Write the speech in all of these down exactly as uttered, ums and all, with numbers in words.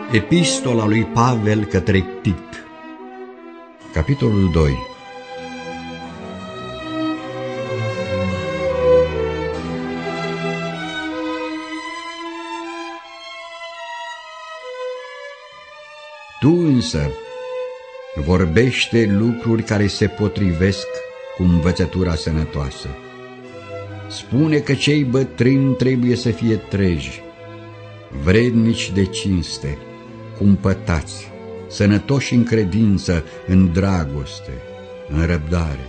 Epistola lui Pavel către Tit, capitolul doi. Tu însă vorbește lucruri care se potrivesc cu învățătura sănătoasă. Spune că cei bătrâni trebuie să fie treji, vrednici de cinste, cumpătați, sănătoși în credință, în dragoste, în răbdare.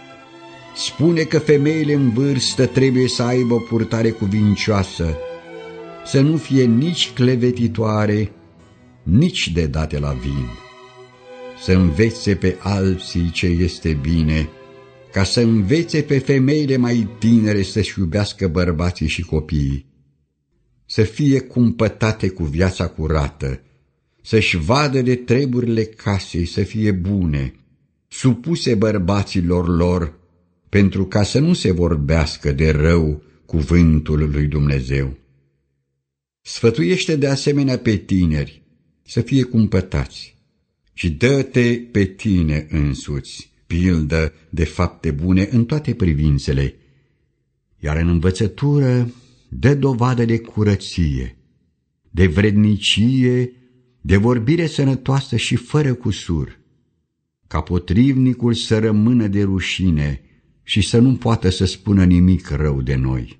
Spune că femeile în vârstă trebuie să aibă o purtare cuvincioasă, să nu fie nici clevetitoare, nici de date la vin, să învețe pe alții ce este bine, ca să învețe pe femeile mai tinere să-și iubească bărbații și copiii, să fie cumpătate cu viața curată, să-și vadă de treburile casei, să fie bune, supuse bărbaților lor, pentru ca să nu se vorbească de rău cuvântul lui Dumnezeu. Sfătuiește de asemenea pe tineri să fie cumpătați și dă-te pe tine însuți, pildă de fapte bune în toate privințele, iar în învățătură dă dovadă de curăție, de vrednicie, de vorbire sănătoasă și fără cusur, ca potrivnicul să rămână de rușine și să nu poată să spună nimic rău de noi.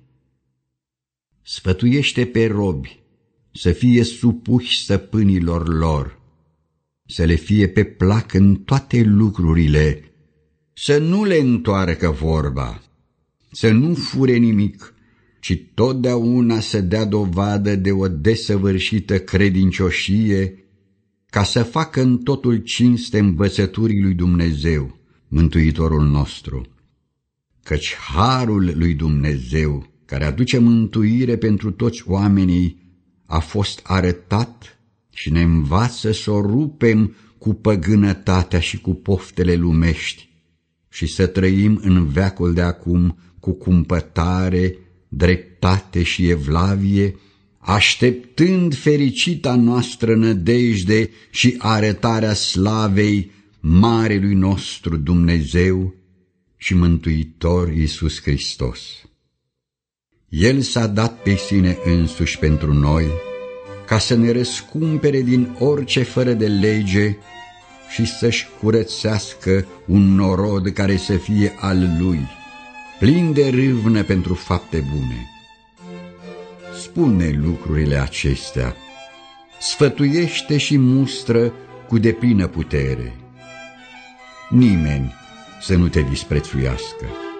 Sfătuiește pe robi să fie supuși stăpânilor lor, să le fie pe plac în toate lucrurile, să nu le întoarcă vorba, să nu fure nimic, ci totdeauna să dea dovadă de o desăvârșită credincioșie, ca să facă în totul cinste învățăturii lui Dumnezeu, Mântuitorul nostru. Căci harul lui Dumnezeu, care aduce mântuire pentru toți oamenii, a fost arătat și ne învață să o rupem cu păgânătatea și cu poftele lumești și să trăim în veacul de acum cu cumpătare, dreptate și evlavie, așteptând fericita noastră nădejde și arătarea slavei marelui nostru Dumnezeu și Mântuitor Iisus Hristos. El s-a dat pe sine însuși pentru noi, ca să ne răscumpere din orice fără de lege și să-și curățească un norod care să fie al Lui, plin de râvnă pentru fapte bune. Spune lucrurile acestea, sfătuiește și mustră cu deplină putere. Nimeni să nu te disprețuiască.